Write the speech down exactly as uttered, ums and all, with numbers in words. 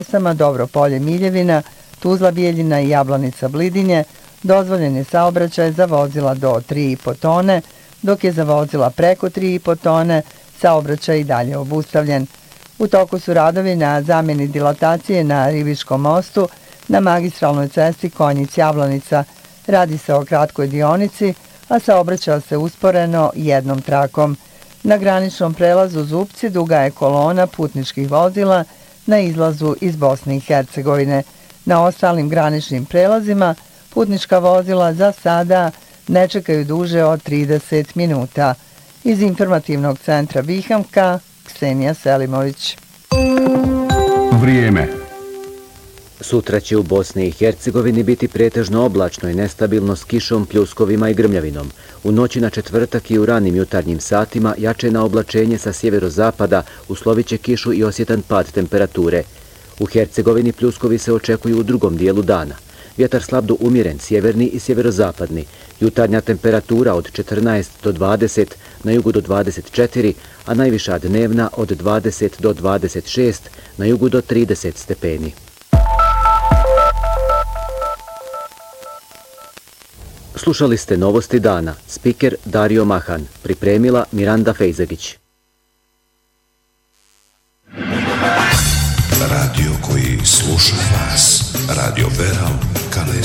Sama Dobro Polje Miljevina, Tuzla Bijeljina i Jablanica Blidinje dozvoljen je saobraćaj za vozila do tri i po tone, dok je za vozila preko tri i po tone saobraćaj i dalje obustavljen. U toku su radovi na zamjeni dilatacije na Ribiškom mostu na magistralnoj cesti Konjic-Jablanica. Radi se o kratkoj dionici, a saobraća se usporeno jednom trakom. Na graničnom prelazu Zupci duga je kolona putničkih vozila na izlazu iz Bosne i Hercegovine. Na ostalim graničnim prelazima putnička vozila za sada ne čekaju duže od trideset minuta. Iz informativnog centra Vihamka, Ksenija Selimović. Vrijeme. Sutra će u Bosni i Hercegovini biti pretežno oblačno i nestabilno s kišom, pljuskovima i grmljavinom. U noći na četvrtak i u ranim jutarnjim satima jače na oblačenje sa sjeverozapada uslovit će kišu i osjetan pad temperature. U Hercegovini pljuskovi se očekuju u drugom dijelu dana. Vjetar slab do umjeren, sjeverni i sjeverozapadni. Jutarnja temperatura od četrnaest do dvadeset, na jugu do dvadeset četiri, a najviša dnevna od dvadeset do dvadeset šest, na jugu do trideset stepeni. Slušali ste novosti dana. Spiker Dario Mahan. Pripremila Miranda Fejzagić. Radio koji sluša vas. Radio Beral.